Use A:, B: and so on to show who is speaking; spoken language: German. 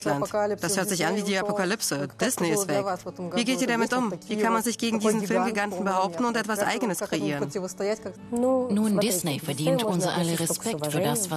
A: Das hört sich an wie die Apokalypse. Disney ist weg. Wie geht ihr damit um? Wie kann man sich gegen diesen Filmgiganten behaupten und etwas Eigenes kreieren?
B: Nun, Disney verdient unser aller Respekt für das,